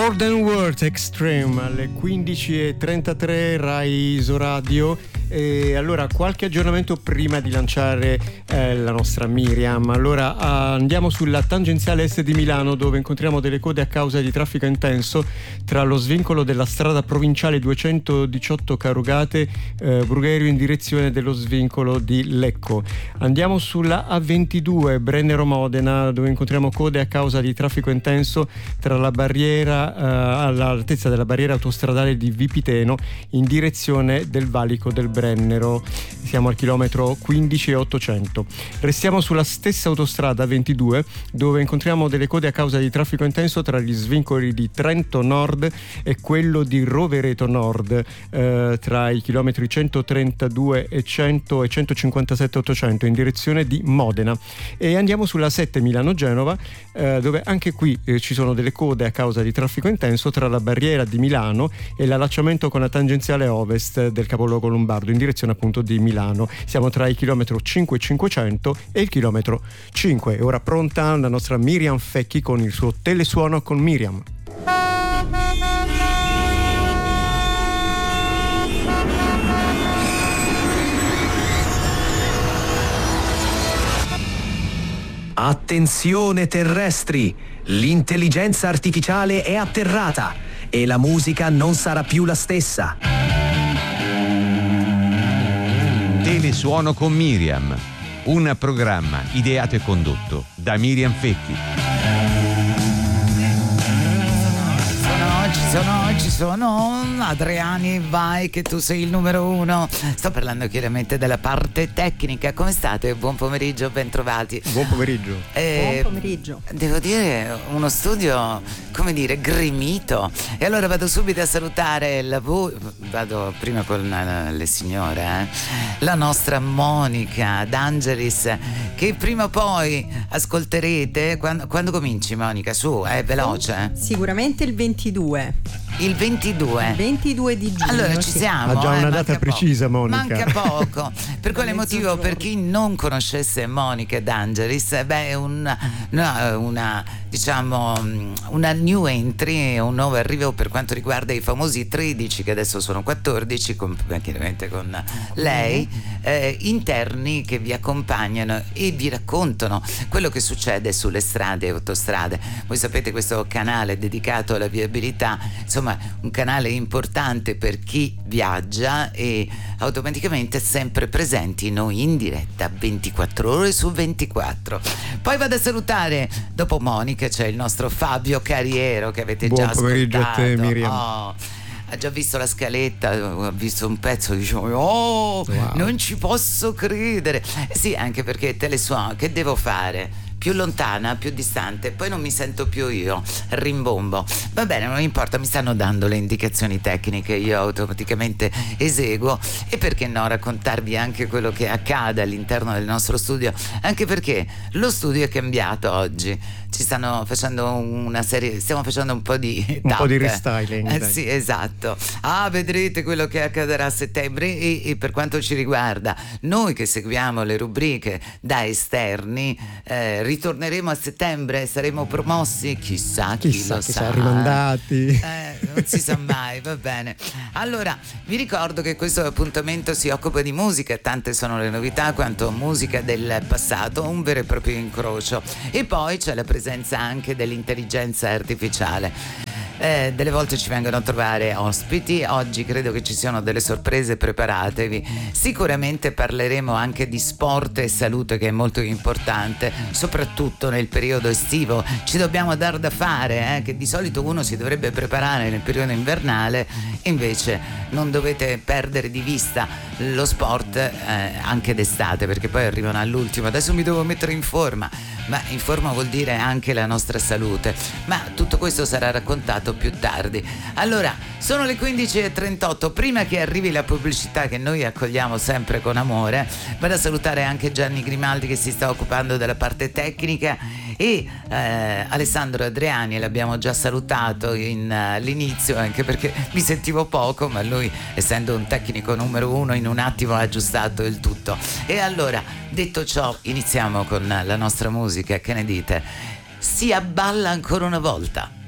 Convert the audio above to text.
More Than Words Extreme alle 15:33 Rai Isoradio. E allora qualche aggiornamento prima di lanciare la nostra Miriam. Allora andiamo sulla tangenziale est di Milano, dove incontriamo delle code a causa di traffico intenso tra lo svincolo della strada provinciale 218 Carugate Brugherio in direzione dello svincolo di Lecco. Andiamo sulla A22 Brennero Modena, dove incontriamo code a causa di traffico intenso tra la barriera all'altezza della barriera autostradale di Vipiteno in direzione del valico del Brennero. Siamo al chilometro 15,800. Restiamo sulla stessa autostrada 22, dove incontriamo delle code a causa di traffico intenso tra gli svincoli di Trento Nord e quello di Rovereto Nord, tra i chilometri 132 e 100 e 157 800 in direzione di Modena. E andiamo sulla 7 Milano-Genova, dove anche qui ci sono delle code a causa di traffico intenso tra la barriera di Milano e l'allacciamento con la tangenziale ovest del capoluogo lombardo in direzione appunto di Milano. Siamo tra il chilometro 5,500 e il chilometro 5. E ora pronta la nostra Miriam Fecchi con il suo telesuono con Miriam. Attenzione terrestri, l'intelligenza artificiale è atterrata e la musica non sarà più la stessa. Telesuono con Miriam, un programma ideato e condotto da Miriam Fecchi. Ci sono Adriani, vai che tu sei il numero uno. Sto parlando chiaramente della parte tecnica. Come state? Buon pomeriggio, ben trovati. Buon pomeriggio. Buon pomeriggio. Devo dire, uno studio, come dire, gremito. E allora vado subito a salutare vado prima con le signore, la nostra Monica D'Angelis, che prima o poi ascolterete. Quando cominci, Monica? Su, è veloce. Sicuramente il 22. Il 22. 22 di giugno. Allora ci siamo. Ha già una data precisa, Monica. Manca poco. Per quale motivo? Per chi non conoscesse Monica D'Angelis, è una new entry, un nuovo arrivo per quanto riguarda i famosi 13, che adesso sono 14, chiaramente con lei, interni che vi accompagnano e vi raccontano quello che succede sulle strade e autostrade. Voi sapete, questo canale dedicato alla viabilità, insomma, un canale importante per chi viaggia e automaticamente sempre presenti noi in diretta 24 ore su 24. Poi vado a salutare, dopo Monica c'è il nostro Fabio Carriero, che avete già ascoltato. Buon pomeriggio a te, Miriam. Ha già visto la scaletta, ha visto un pezzo, dicevo wow. Non ci posso credere. Sì, anche perché telesuono, che devo fare? Più lontana, più distante, poi non mi sento più io, rimbombo. Va bene, non importa, mi stanno dando le indicazioni tecniche, io automaticamente eseguo. E perché no, raccontarvi anche quello che accade all'interno del nostro studio, anche perché lo studio è cambiato oggi. Ci stanno facendo una serie, stiamo facendo un po' di restyling. Sì, esatto. Vedrete quello che accadrà a settembre. E per quanto ci riguarda, noi che seguiamo le rubriche da esterni, ritorneremo a settembre, saremo promossi, chissà chi lo sa, rimandati, non si sa mai. Va bene, allora vi ricordo che questo appuntamento si occupa di musica, tante sono le novità quanto musica del passato, un vero e proprio incrocio. E poi c'è la presenza anche dell'intelligenza artificiale. Delle volte ci vengono a trovare ospiti, oggi credo che ci siano delle sorprese, preparatevi. Sicuramente parleremo anche di sport e salute, che è molto importante, soprattutto nel periodo estivo. Ci dobbiamo dar da fare, che di solito uno si dovrebbe preparare nel periodo invernale, invece non dovete perdere di vista lo sport anche d'estate, perché poi arrivano all'ultimo. Adesso mi devo mettere in forma, ma in forma vuol dire anche la nostra salute, ma tutto questo sarà raccontato più tardi. Allora, sono le 15:38. Prima che arrivi la pubblicità, che noi accogliamo sempre con amore, vado a salutare anche Gianni Grimaldi, che si sta occupando della parte tecnica, e Alessandro Adriani, l'abbiamo già salutato all'inizio, anche perché mi sentivo poco, ma lui, essendo un tecnico numero uno, in un attimo ha aggiustato il tutto. E allora, detto ciò, iniziamo con la nostra musica. Che ne dite? Si abballa ancora una volta.